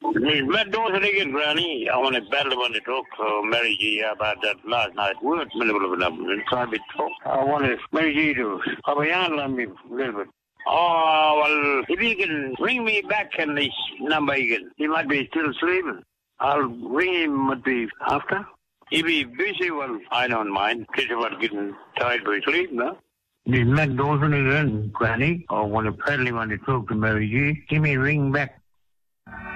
Matt Dawson again, Granny. I want to battle on the talk to Mary G about that last night. Words, private talk. I want to Mary G to have a yarn on me a little bit. Oh, well, if you can ring me back on this number again, he might be still sleeping. I'll ring him, might be after. If he's busy, well, I don't mind. Case about getting tired by sleep, no? This Matt Dawson again, Granny. I want to want to talk to Mary G. Give me a ring back.